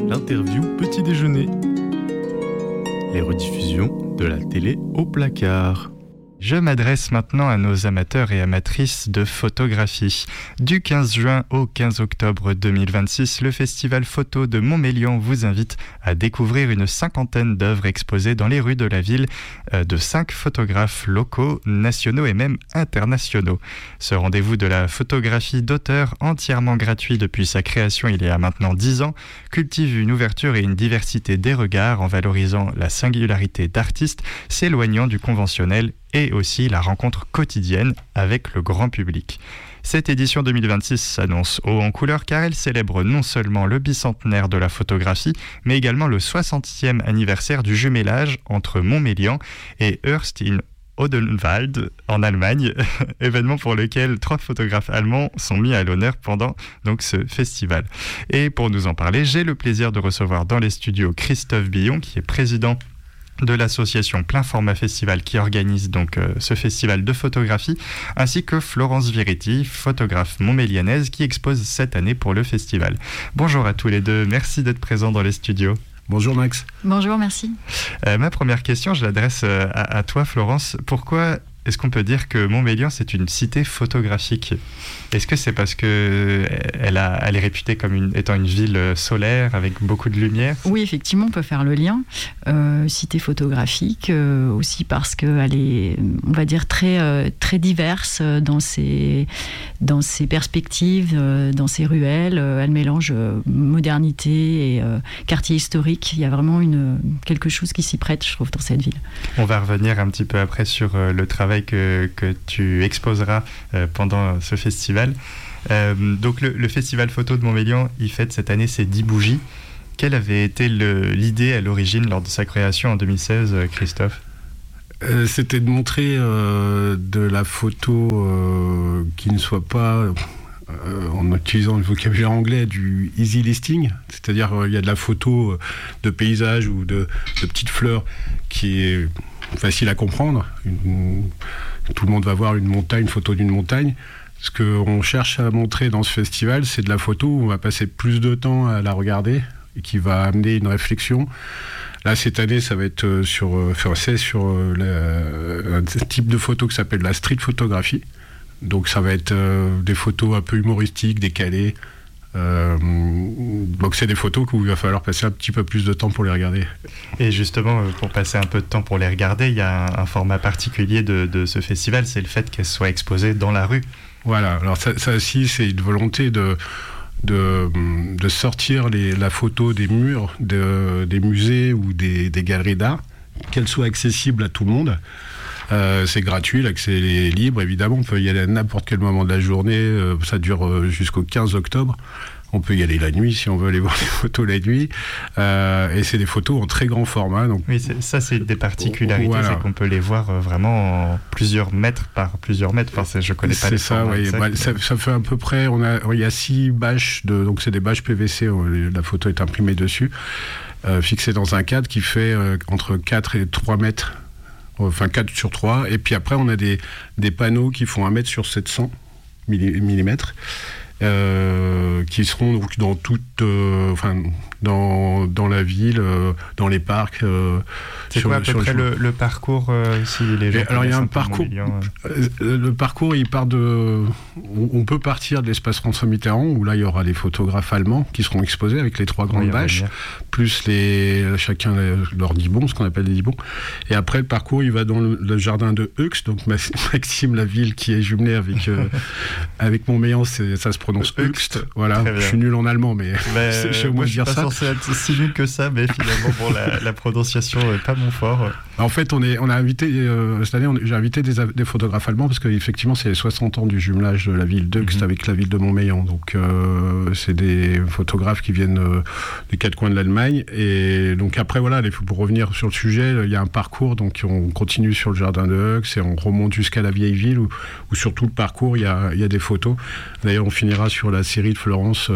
L'interview petit déjeuner. Les rediffusions de la télé au placard. Je m'adresse maintenant à nos amateurs et amatrices de photographie. Du 15 juin au 15 octobre 2026, le Festival Photo de Montmélian vous invite à découvrir une 50aine d'œuvres exposées dans les rues de la ville de 5 photographes locaux, nationaux et même internationaux. Ce rendez-vous de la photographie d'auteur, entièrement gratuit depuis sa création il y a maintenant 10 ans, cultive une ouverture et une diversité des regards en valorisant la singularité d'artistes, s'éloignant du conventionnel et aussi la rencontre quotidienne avec le grand public. Cette édition 2026 s'annonce haut en couleur car elle célèbre non seulement le bicentenaire de la photographie, mais également le 60e anniversaire du jumelage entre Montmélian et Hearst in Odenwald en Allemagne, événement pour lequel 3 photographes allemands sont mis à l'honneur pendant donc ce festival. Et pour nous en parler, j'ai le plaisir de recevoir dans les studios Christophe Billon, qui est président de l'association Plein Format Festival qui organise donc ce festival de photographie, ainsi que Florence Viretti, photographe montmélianaise qui expose cette année pour le festival. Bonjour à tous les deux, merci d'être présents dans les studios. Bonjour Max. Bonjour, merci. Ma première question, je l'adresse à toi Florence. Pourquoi est-ce qu'on peut dire que Montmélian c'est une cité photographique ? Est-ce que c'est parce que elle est réputée comme étant une ville solaire avec beaucoup de lumière ? Oui, effectivement, on peut faire le lien. Cité photographique, aussi parce qu'elle est, on va dire, très diverse dans ses perspectives, dans ses ruelles. Elle mélange modernité et quartier historique. Il y a vraiment quelque chose qui s'y prête, je trouve, dans cette ville. On va revenir un petit peu après sur le travail que tu exposeras pendant ce festival. Donc le Festival Photo de Montmélian, il fête cette année ses 10 bougies. Quelle avait été l'idée à l'origine lors de sa création en 2016, Christophe ? C'était de montrer de la photo qui ne soit pas, en utilisant le vocabulaire anglais, du easy listing, c'est-à-dire il y a de la photo de paysage ou de petites fleurs qui est facile à comprendre. Tout le monde va voir une photo d'une montagne. Ce qu'on cherche à montrer dans ce festival, c'est de la photo où on va passer plus de temps à la regarder et qui va amener une réflexion. Là, cette année, ça va être sur un type de photo qui s'appelle la street photographie. Donc, ça va être des photos un peu humoristiques, décalées. Donc, c'est des photos où il va falloir passer un petit peu plus de temps pour les regarder. Et justement, pour passer un peu de temps pour les regarder, il y a un format particulier de ce festival, c'est le fait qu'elles soient exposées dans la rue. Voilà, alors ça aussi, c'est une volonté de sortir la photo des murs des musées ou des galeries d'art, qu'elle soit accessible à tout le monde. C'est gratuit, l'accès est libre, évidemment, on peut y aller à n'importe quel moment de la journée, ça dure jusqu'au 15 octobre. On peut y aller la nuit si on veut aller voir les photos la nuit. Et c'est des photos en très grand format. Donc, oui, c'est une des particularités, voilà. C'est qu'on peut les voir vraiment en plusieurs mètres par plusieurs mètres. Enfin, je ne connais pas les formats exacts. Ça fait à peu près... Il y a 6 bâches, donc c'est des bâches PVC, la photo est imprimée dessus, fixée dans un cadre qui fait entre 4 et 3 mètres. Enfin, 4 sur 3. Et puis après, on a des panneaux qui font 1 mètre sur 700 millimètres. Qui seront donc dans dans la ville, dans les parcs. C'est quoi à peu près le parcours si les gens alors il y a un parcours. Le parcours, il part de. On peut partir de l'espace François Mitterrand où là il y aura les photographes allemands qui seront exposés avec les 3 grandes bâches, plus chacun leur dibon, ce qu'on appelle les dibons. Et après le parcours, il va dans le jardin de Höchst, donc Maxime, la ville qui est jumelée avec Montmélian, ça se prononce Höchst. Voilà, je suis nul en allemand, mais je sais au moins dire ça. Je suis pas censé être si nul que ça, mais finalement, bon, la prononciation n'est pas mon fort. En fait, on a invité, cette année, j'ai invité des photographes allemands parce qu'effectivement, c'est les 60 ans du jumelage de la ville d'Höchst avec la ville de Montmélian. Donc, c'est des photographes qui viennent des 4 coins de l'Allemagne. Et donc, après, voilà, pour revenir sur le sujet, il y a un parcours. Donc, on continue sur le jardin de Höchst et on remonte jusqu'à la vieille ville où sur tout le parcours, il y a des photos. D'ailleurs, on finira sur la série de Florence.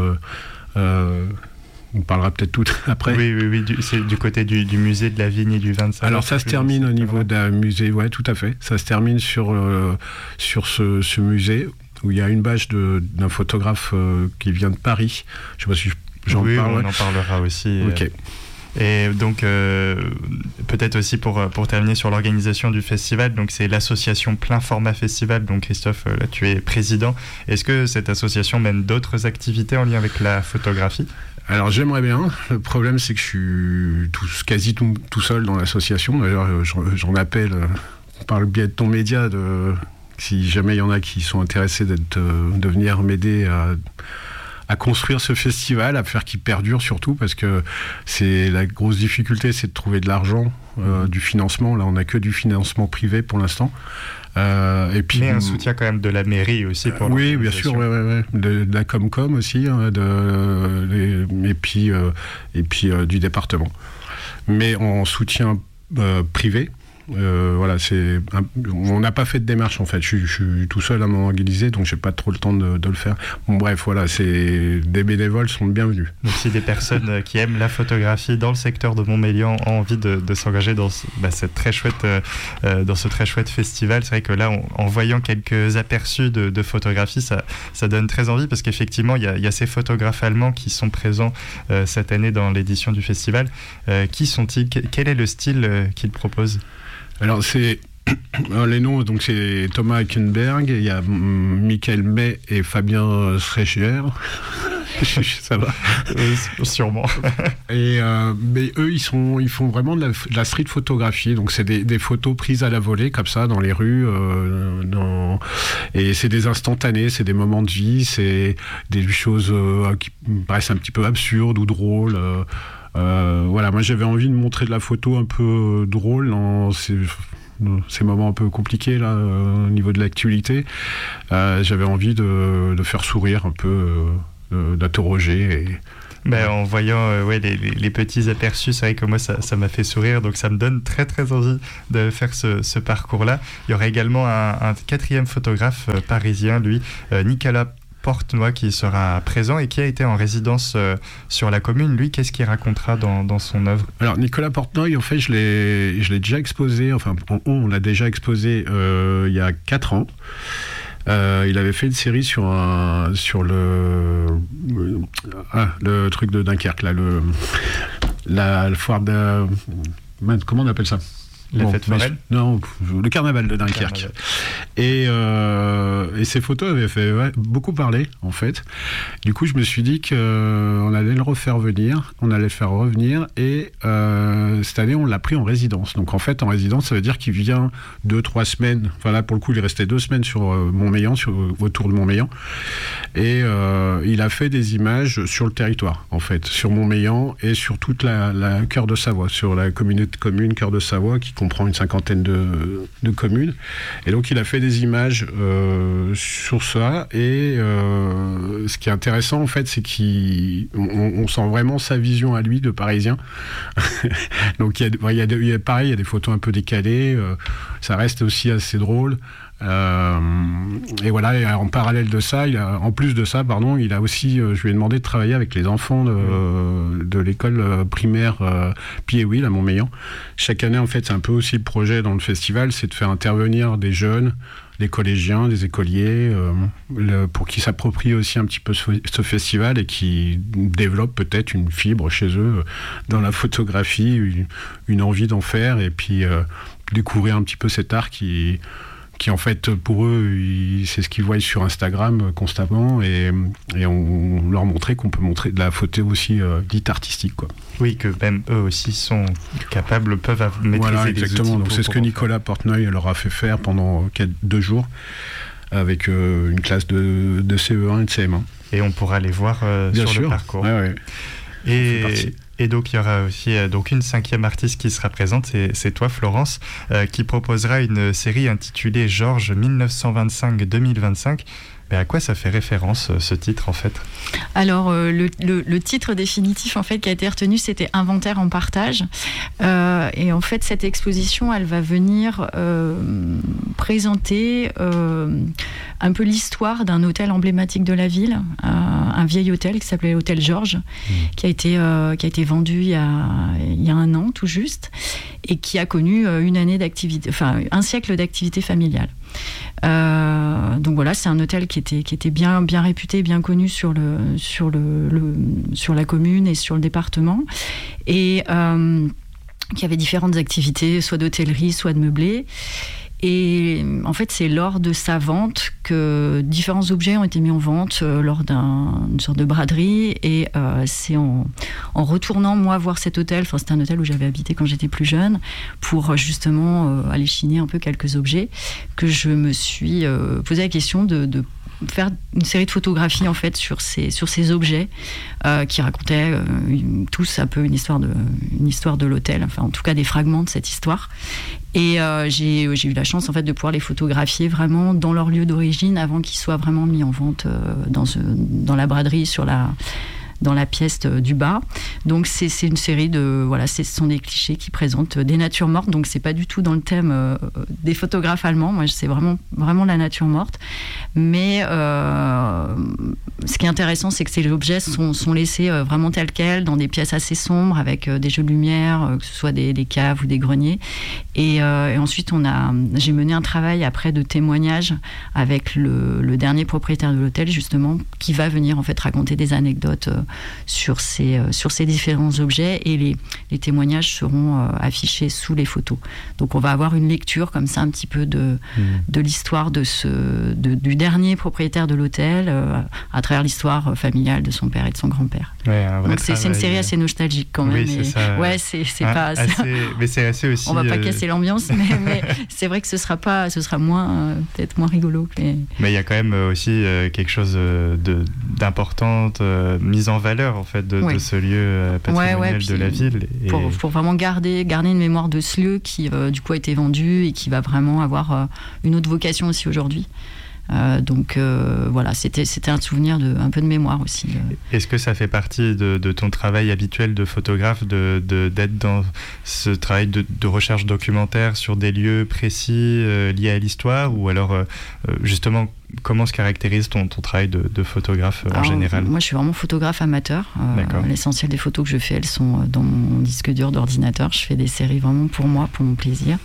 On parlera peut-être tout après. Oui, c'est du côté du musée de la vigne et du vin de Salers. Alors ça se termine au niveau d'un musée, ouais, tout à fait. Ça se termine sur ce musée où il y a une bâche d'un photographe qui vient de Paris. Je ne sais pas si je Oui, on en parlera aussi. Ok. Et donc, peut-être aussi pour terminer sur l'organisation du festival, donc c'est l'association Plein Format Festival, donc Christophe, là tu es président. Est-ce que cette association mène d'autres activités en lien avec la photographie ? Alors j'aimerais bien, le problème c'est que je suis quasi tout seul dans l'association. D'ailleurs j'en appelle par le biais de ton média, si jamais il y en a qui sont intéressés de venir m'aider à construire ce festival, à faire qu'il perdure surtout, parce que la grosse difficulté, c'est de trouver de l'argent, du financement. Là, on n'a que du financement privé pour l'instant. Et puis, mais un soutien quand même de la mairie aussi pour oui, bien sûr, ouais. De la Comcom aussi, et puis du département. Mais en soutien privé. Voilà, on n'a pas fait de démarche en fait. Je suis tout seul à m'organiser, donc j'ai pas trop le temps de le faire. Bon, bref, voilà, des bénévoles sont bienvenus. Donc si des personnes qui aiment la photographie dans le secteur de Montmélian ont envie de s'engager dans ce très chouette festival, c'est vrai que là, en voyant quelques aperçus de photographie, ça donne très envie, parce qu'effectivement, il y a ces photographes allemands qui sont présents cette année dans l'édition du festival. Qui sont-ils ? Quel est le style qu'ils proposent ? Alors les noms, donc c'est Thomas Hackenberg, il y a Michael May et Fabien Schreicher. Ça va. Sûrement. Et mais eux, ils font vraiment de la street photographie. Donc c'est des photos prises à la volée comme ça dans les rues, et c'est des instantanés, c'est des moments de vie, c'est des choses qui paraissent un petit peu absurdes ou drôles. Voilà, moi j'avais envie de montrer de la photo un peu drôle dans ces moments un peu compliqués là, au niveau de l'actualité. J'avais envie de faire sourire un peu, d'interroger. En voyant les petits aperçus, c'est vrai que moi ça m'a fait sourire, donc ça me donne très très envie de faire ce parcours-là. Il y aura également un quatrième photographe parisien, lui, Nicolas Portnoy, qui sera présent et qui a été en résidence sur la commune. Lui, qu'est-ce qu'il racontera dans son œuvre ? Alors, Nicolas Portnoy, en fait, je l'ai déjà exposé, enfin, on l'a déjà exposé il y a 4 ans. Il avait fait une série sur le truc de Dunkerque, là, la foire de... Comment on appelle ça ? La fête foraine ? Non, le carnaval de Dunkerque. Et ces photos avaient fait beaucoup parler, en fait. Du coup, je me suis dit qu'on allait le refaire venir, on allait le faire revenir, et cette année, on l'a pris en résidence. Donc, en fait, en résidence, ça veut dire qu'il vient 2-3 semaines. Enfin, là, pour le coup, il est resté 2 semaines sur Montmélian, autour de Montmélian. Et il a fait des images sur le territoire, en fait, sur Montmélian et sur toute la Cœur de Savoie, sur la communauté de communes Cœur de Savoie, qui comprend une 50aine de communes. Et donc, il a fait des images sur ça. Et ce qui est intéressant, en fait, c'est qu'on sent vraiment sa vision à lui de Parisien. Donc, il y a des photos un peu décalées. Ça reste aussi assez drôle. Et voilà, et en parallèle de ça, il a aussi, je lui ai demandé de travailler avec les enfants de l'école primaire Pied-Will à Montmélian. Chaque année, en fait, c'est un peu aussi le projet dans le festival, c'est de faire intervenir des jeunes, des collégiens, des écoliers, pour qu'ils s'approprient aussi un petit peu ce festival et qui développent peut-être une fibre chez eux dans la photographie, une envie d'en faire, et puis découvrir un petit peu cet art qui en fait, pour eux, c'est ce qu'ils voient sur Instagram constamment, et on leur montrait qu'on peut montrer de la photo aussi dite artistique, quoi. Oui, que même eux aussi sont capables, peuvent maîtriser. Voilà, exactement. Donc c'est ce que Nicolas Portnoy leur a fait faire pendant 2 jours avec une classe de CE1 et de CM1. Et on pourra les voir sur le parcours. Ouais. Et donc il y aura aussi une 5e artiste qui sera présente, c'est toi Florence, qui proposera une série intitulée Georges 1925-2025. Mais à quoi ça fait référence, ce titre, en fait ? Alors, le titre définitif, en fait, qui a été retenu, c'était Inventaire en partage. Et en fait, cette exposition, elle va venir présenter un peu l'histoire d'un hôtel emblématique de la ville, un vieil hôtel qui s'appelait l'hôtel Georges, qui a été vendu il y a 1 an, tout juste. et qui a connu un siècle d'activité familiale. Donc voilà, c'est un hôtel qui était bien réputé, bien connu sur la commune et sur le département, et qui avait différentes activités, soit d'hôtellerie, soit de meublé. Et en fait, c'est lors de sa vente que différents objets ont été mis en vente lors d'une sorte de braderie. Et c'est en retournant, moi, voir cet hôtel, c'était un hôtel où j'avais habité quand j'étais plus jeune, pour justement aller chiner un peu quelques objets, que je me suis posé la question de faire une série de photographies en fait sur ces objets qui racontaient tous un peu une histoire de l'hôtel, enfin en tout cas des fragments de cette histoire. Et j'ai eu la chance en fait de pouvoir les photographier vraiment dans leur lieu d'origine avant qu'ils soient vraiment mis en vente dans la braderie dans la pièce du bas. Donc c'est une série ce sont des clichés qui présentent des natures mortes, donc c'est pas du tout dans le thème des photographes allemands. Moi c'est vraiment la nature morte, mais ce qui est intéressant, c'est que ces objets sont laissés vraiment tels quels dans des pièces assez sombres avec des jeux de lumière, que ce soit des caves ou des greniers, et ensuite j'ai mené un travail après de témoignage avec le dernier propriétaire de l'hôtel, justement, qui va venir en fait raconter des anecdotes sur ces différents objets, et les témoignages seront affichés sous les photos. Donc on va avoir une lecture comme ça un petit peu de l'histoire du dernier propriétaire de l'hôtel à travers l'histoire familiale de son père et de son grand-père. Ouais, donc c'est une série assez nostalgique quand même. Oui, c'est ça. Ouais, c'est pas assez, mais c'est assez aussi. On va pas casser l'ambiance, mais c'est vrai que ce sera peut-être moins rigolo. Mais il y a quand même aussi quelque chose d'importante mise en valeur en fait de ce lieu patrimonial de la ville. Pour vraiment garder une mémoire de ce lieu qui du coup a été vendu et qui va vraiment avoir une autre vocation aussi aujourd'hui. Donc voilà, c'était un souvenir un peu de mémoire aussi. Est-ce que ça fait partie de ton travail habituel de photographe d'être dans ce travail de recherche documentaire sur des lieux précis liés à l'histoire, ou alors justement comment se caractérise ton travail de photographe en général ? Moi je suis vraiment photographe amateur. L'essentiel des photos que je fais, elles sont dans mon disque dur d'ordinateur. Je fais des séries vraiment pour moi, pour mon plaisir.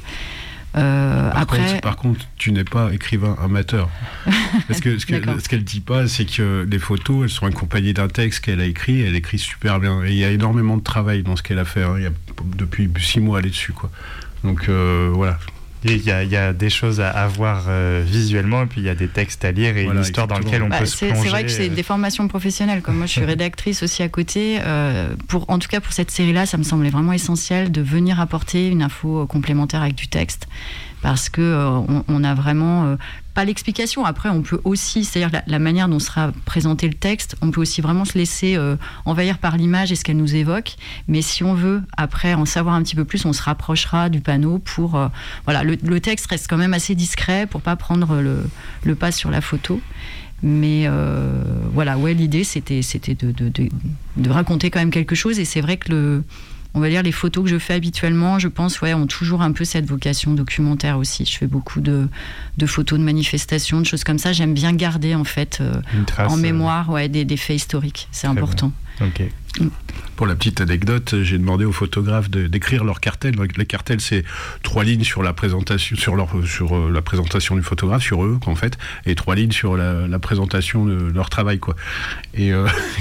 Par contre, tu n'es pas écrivain amateur. Parce que ce qu'elle dit pas, c'est que les photos, elles sont accompagnées d'un texte qu'elle a écrit. Elle écrit super bien. Et il y a énormément de travail dans ce qu'elle a fait. Il y a depuis 6 mois, elle est dessus, quoi. Donc voilà. Il y a des choses à voir visuellement, et puis il y a des textes à lire et une histoire dans laquelle on peut se plonger. C'est vrai que c'est des formations professionnelles. Comme moi, je suis rédactrice aussi à côté. En tout cas, pour cette série-là, ça me semblait vraiment essentiel de venir apporter une info complémentaire avec du texte. Parce que on a vraiment pas l'explication. Après, on peut aussi, c'est-à-dire la manière dont sera présenté le texte, on peut aussi vraiment se laisser envahir par l'image et ce qu'elle nous évoque. Mais si on veut après en savoir un petit peu plus, on se rapprochera du panneau pour voilà. Le texte reste quand même assez discret pour pas prendre le pas sur la photo. Mais voilà, l'idée c'était de raconter quand même quelque chose. Et c'est vrai que on va dire les photos que je fais habituellement, je pense, ont toujours un peu cette vocation documentaire aussi. Je fais beaucoup de photos de manifestations, de choses comme ça. J'aime bien garder en fait en mémoire des faits historiques. C'est important. Ok. Pour la petite anecdote, j'ai demandé aux photographes d'écrire leur cartel. Les cartels, c'est 3 lignes sur la présentation, sur la présentation du photographe, sur eux en fait, et 3 lignes sur la présentation de leur travail, quoi. Et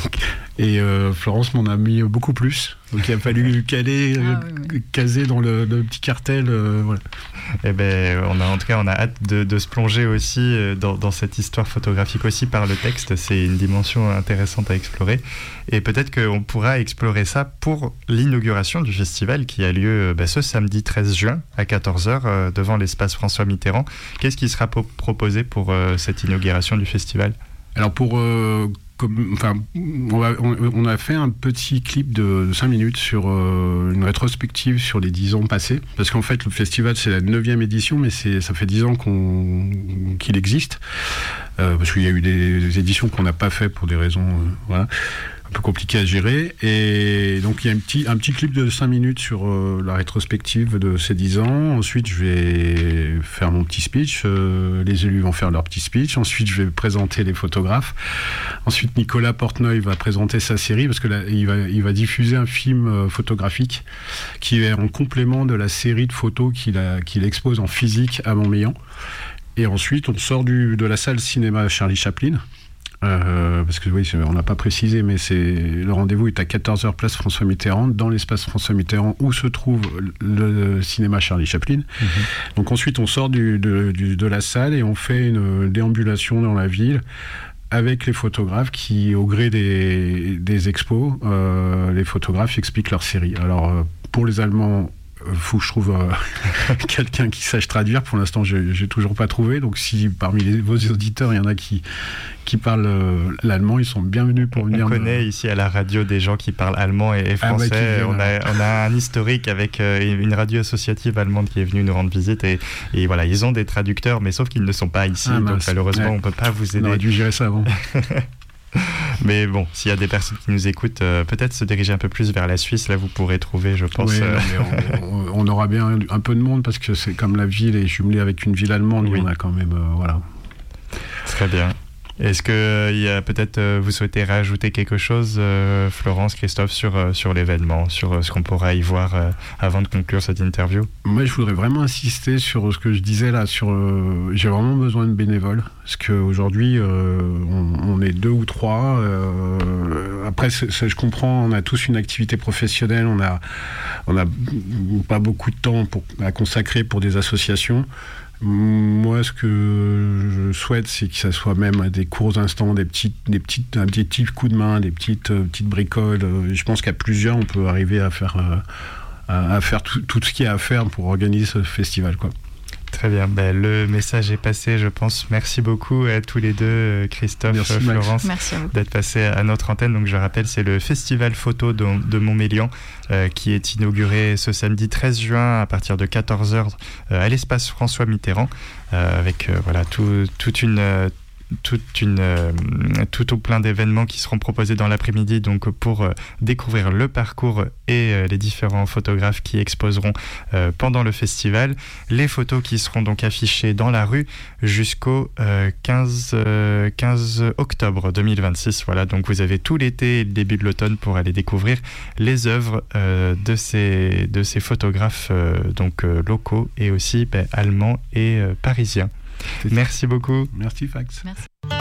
Florence m'en a mis beaucoup plus. Donc il a fallu caser dans le petit cartel. Voilà. Eh ben, on a hâte de se plonger aussi dans cette histoire photographique aussi par le texte. C'est une dimension intéressante à explorer. Et peut-être qu'on pourra explorer ça pour l'inauguration du festival qui a lieu ce samedi 13 juin à 14h devant l'espace François Mitterrand. Qu'est-ce qui sera proposé pour cette inauguration du festival ? Alors on a fait un petit clip de 5 minutes sur une rétrospective sur les 10 ans passés, parce qu'en fait le festival c'est la 9e édition, mais ça fait 10 ans qu'il existe, parce qu'il y a eu des éditions qu'on n'a pas fait pour des raisons voilà. un peu compliqué à gérer. Et donc il y a un petit clip de 5 minutes sur la rétrospective de ces 10 ans. Ensuite, je vais faire mon petit speech. Les élus vont faire leur petit speech. Ensuite, je vais présenter les photographes. Ensuite, Nicolas Portnoy va présenter sa série parce que là, il va diffuser un film photographique qui est en complément de la série de photos qu'il expose en physique à Montmélian. Et ensuite, on sort de la salle cinéma Charlie Chaplin. Parce que oui, on n'a pas précisé, mais le rendez-vous est à 14h place François Mitterrand, dans l'espace François Mitterrand où se trouve le cinéma Charlie Chaplin. Donc ensuite on sort de la salle et on fait une déambulation dans la ville avec les photographes qui, au gré des expos, les photographes expliquent leur série. Alors pour les Allemands, faut que je trouve quelqu'un qui sache traduire. Pour l'instant, j'ai toujours pas trouvé. Donc, si parmi vos auditeurs, il y en a qui parlent l'allemand, ils sont bienvenus pour venir. On connaît ici à la radio des gens qui parlent allemand et français. On a un historique avec une radio associative allemande qui est venue nous rendre visite. Et voilà, ils ont des traducteurs, mais sauf qu'ils ne sont pas ici. Donc, malheureusement, on peut pas vous aider. On aurait dû gérer ça avant. Mais bon, s'il y a des personnes qui nous écoutent, peut-être se diriger un peu plus vers la Suisse. Là, vous pourrez trouver, je pense. Oui, on aura bien un peu de monde parce que c'est comme la ville est jumelée avec une ville allemande. Oui. On a quand même, voilà. Très bien. Est-ce que il y a peut-être vous souhaitez rajouter quelque chose, Florence, Christophe, sur l'événement, sur ce qu'on pourra y voir avant de conclure cette interview? Moi, je voudrais vraiment insister sur ce que je disais là. J'ai vraiment besoin de bénévoles parce qu'aujourd'hui, on est 2 ou 3. Après, je comprends, on a tous une activité professionnelle, on a pas beaucoup de temps à consacrer pour des associations. Moi, ce que je souhaite, c'est que ça soit même des courts instants, un petit coup de main, des petites bricoles. Je pense qu'à plusieurs, on peut arriver à faire tout ce qu'il y a à faire pour organiser ce festival, quoi. Très bien, le message est passé, je pense. Merci beaucoup à tous les deux, Christophe, merci, Florence, d'être passés à notre antenne. Donc je rappelle, c'est le festival photo de Montmélian qui est inauguré ce samedi 13 juin à partir de 14h à l'espace François Mitterrand avec voilà tout au plein d'événements qui seront proposés dans l'après-midi donc pour découvrir le parcours et les différents photographes qui exposeront pendant le festival. Les photos qui seront donc affichées dans la rue jusqu'au 15 octobre 2026. Voilà, donc vous avez tout l'été et le début de l'automne pour aller découvrir les œuvres de ces photographes donc locaux et aussi allemands et parisiens. Merci beaucoup. Merci Fax. Merci.